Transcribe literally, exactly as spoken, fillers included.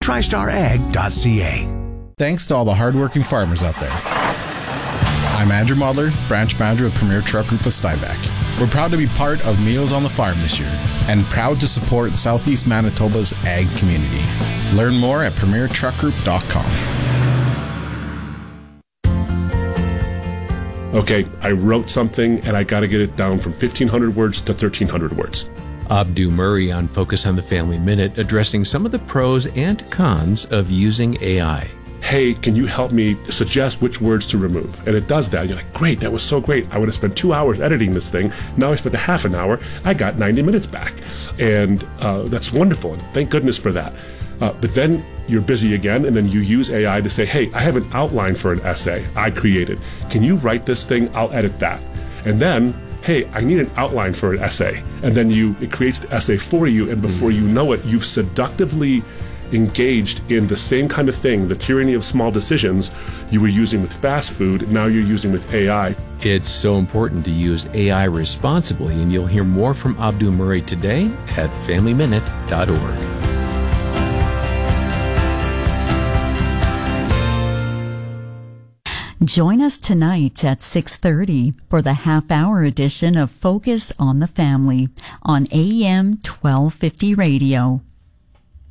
tristar ag dot c a. Thanks to all the hardworking farmers out there. I'm Andrew Muller, branch manager of Premier Truck Group of Steinbach. We're proud to be part of Meals on the Farm this year and proud to support Southeast Manitoba's ag community. Learn more at premier truck group dot com. Okay, I wrote something and I got to get it down from fifteen hundred words to thirteen hundred words. Abdu Murray on Focus on the Family Minute, addressing some of the pros and cons of using A I. Hey, can you help me suggest which words to remove? And it does that. You're like, great, that was so great. I would have spent two hours editing this thing. Now I spent a half an hour. I got ninety minutes back. And uh, that's wonderful. And thank goodness for that. Uh, but then you're busy again, and then you use A I to say, hey, I have an outline for an essay I created. Can you write this thing? I'll edit that. And then, hey, I need an outline for an essay. And then you it creates the essay for you, and before you know it, you've seductively engaged in the same kind of thing, the tyranny of small decisions you were using with fast food, now you're using with A I. It's so important to use A I responsibly, and you'll hear more from Abdu Murray today at family minute dot org. Join us tonight at six thirty for the half-hour edition of Focus on the Family on A M twelve fifty Radio.